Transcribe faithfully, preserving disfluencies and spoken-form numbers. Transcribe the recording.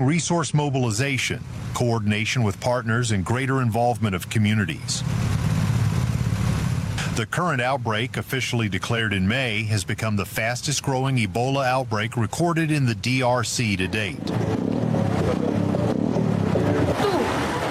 resource mobilization, coordination with partners, and greater involvement of communities. The current outbreak, officially declared in May, has become the fastest growing Ebola outbreak recorded in the D R C to date.